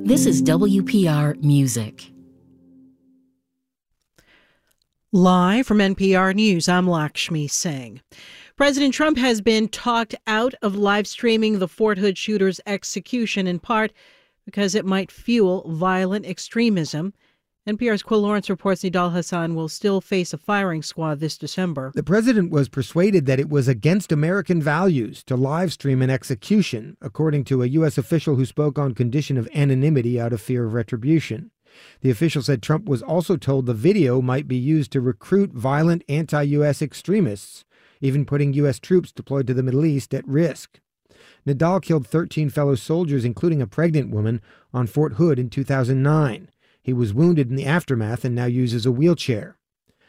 This is WPR Music. Live from NPR News, I'm Lakshmi Singh. President Trump has been talked out of live streaming the Fort Hood shooter's execution, in part because it might fuel violent extremism. NPR's Quill Lawrence reports Nidal Hassan will still face a firing squad this December. The president was persuaded that it was against American values to live stream an execution, according to a U.S. official who spoke on condition of anonymity out of fear of retribution. The official said Trump was also told the video might be used to recruit violent anti-U.S. extremists, even putting U.S. troops deployed to the Middle East at risk. Nidal killed 13 fellow soldiers, including a pregnant woman, on Fort Hood in 2009. He was wounded in the aftermath and now uses a wheelchair.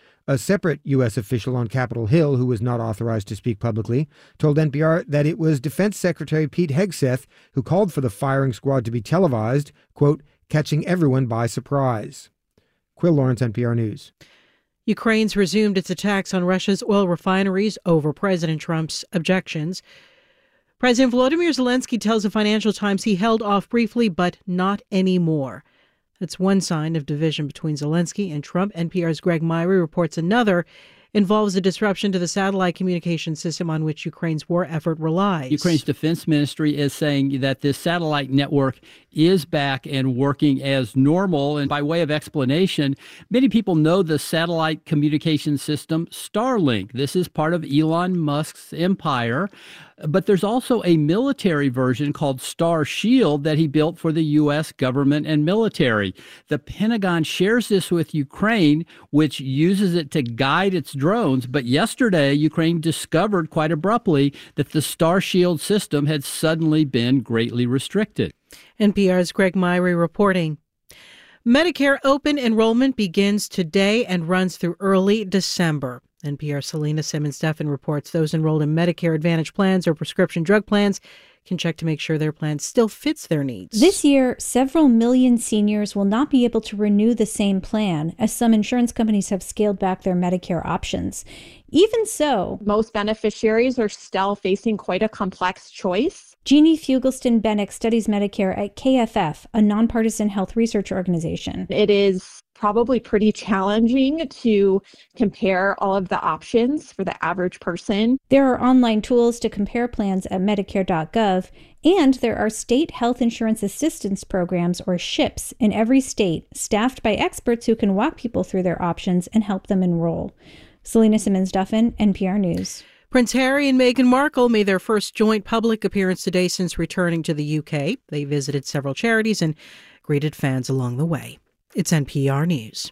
A separate U.S. official on Capitol Hill, who was not authorized to speak publicly, told NPR that it was Defense Secretary Pete Hegseth who called for the firing squad to be televised, quote, catching everyone by surprise. Quill Lawrence, NPR News. Ukraine's resumed its attacks on Russia's oil refineries over President Trump's objections. President Volodymyr Zelensky tells the Financial Times he held off briefly, but not anymore. That's one sign of division between Zelensky and Trump. NPR's Greg Myrie reports another involves a disruption to the satellite communication system on which Ukraine's war effort relies. Ukraine's defense ministry is saying that this satellite network is back and working as normal. And by way of explanation, many people know the satellite communication system Starlink. This is part of Elon Musk's empire. But there's also a military version called Star Shield that he built for the U.S. government and military. The Pentagon shares this with Ukraine, which uses it to guide its drones. But yesterday, Ukraine discovered quite abruptly that the Star Shield system had suddenly been greatly restricted. NPR's Greg Myrie reporting. Medicare open enrollment begins today and runs through early December. NPR's Selena Simmons-Duffin reports those enrolled in Medicare Advantage plans or prescription drug plans can check to make sure their plan still fits their needs. This year, several million seniors will not be able to renew the same plan, as some insurance companies have scaled back their Medicare options. Even so, most beneficiaries are still facing quite a complex choice. Jeannie Fugelston-Bennick studies Medicare at KFF, a nonpartisan health research organization. It is probably pretty challenging to compare all of the options for the average person. There are online tools to compare plans at Medicare.gov, and there are state health insurance assistance programs, or SHIPs, in every state, staffed by experts who can walk people through their options and help them enroll. Selena Simmons-Duffin, NPR News. Prince Harry and Meghan Markle made their first joint public appearance today since returning to the UK. They visited several charities and greeted fans along the way. It's NPR News.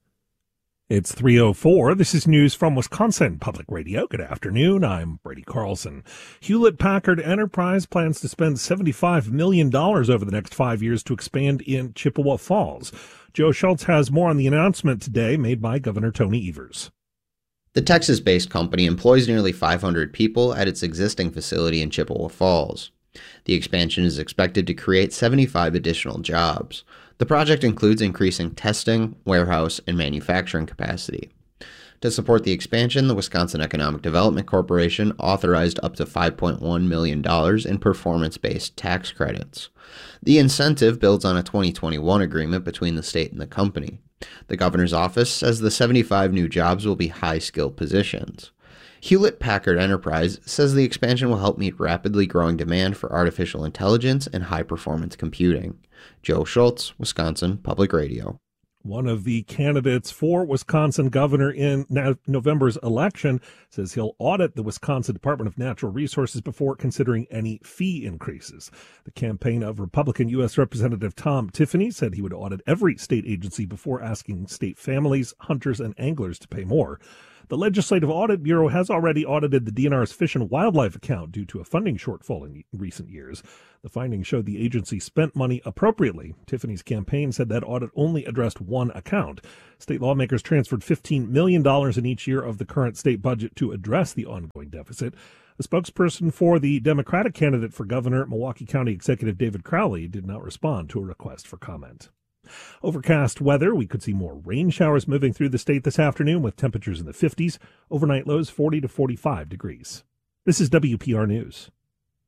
It's 3:04. This is news from Wisconsin Public Radio. Good afternoon. I'm Brady Carlson. Hewlett-Packard Enterprise plans to spend $75 million over the next 5 years to expand in Chippewa Falls. Joe Schultz has more on the announcement today made by Governor Tony Evers. The Texas-based company employs nearly 500 people at its existing facility in Chippewa Falls. The expansion is expected to create 75 additional jobs. The project includes increasing testing, warehouse, and manufacturing capacity. To support the expansion, the Wisconsin Economic Development Corporation authorized up to $5.1 million in performance-based tax credits. The incentive builds on a 2021 agreement between the state and the company. The governor's office says the 75 new jobs will be high-skilled positions. Hewlett-Packard Enterprise says the expansion will help meet rapidly growing demand for artificial intelligence and high-performance computing. Joe Schultz, Wisconsin Public Radio. One of the candidates for Wisconsin governor in November's election says he'll audit the Wisconsin Department of Natural Resources before considering any fee increases. The campaign of Republican U.S. Representative Tom Tiffany said he would audit every state agency before asking state families, hunters, and anglers to pay more. The Legislative Audit Bureau has already audited the DNR's Fish and Wildlife account due to a funding shortfall in recent years. The findings showed the agency spent money appropriately. Tiffany's campaign said that audit only addressed one account. State lawmakers transferred $15 million in each year of the current state budget to address the ongoing deficit. A spokesperson for the Democratic candidate for governor, Milwaukee County Executive David Crowley, did not respond to a request for comment. Overcast weather. We could see more rain showers moving through the state this afternoon with temperatures in the 50s. Overnight lows 40 to 45 degrees. This is WPR News.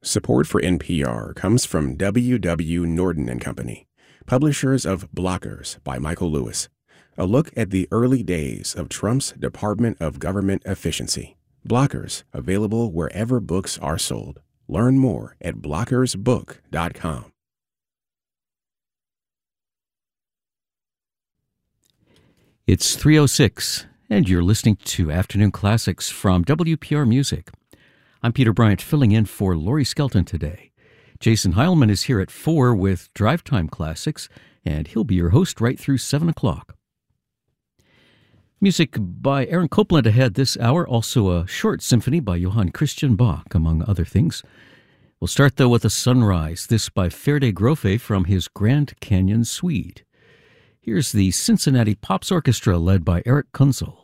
Support for NPR comes from W.W. Norton & Company, publishers of Blockers by Michael Lewis, a look at the early days of Trump's Department of Government Efficiency. Blockers, available wherever books are sold. Learn more at blockersbook.com. It's 3:06, and you're listening to Afternoon Classics from WPR Music. I'm Peter Bryant, filling in for Laurie Skelton today. Jason Heilman is here at 4 with Drive Time Classics, and he'll be your host right through 7 o'clock. Music by Aaron Copland ahead this hour, also a short symphony by Johann Christian Bach, among other things. We'll start, though, with a sunrise, this by Ferde Grofe from his Grand Canyon Suite. Here's the Cincinnati Pops Orchestra led by Eric Kunzel.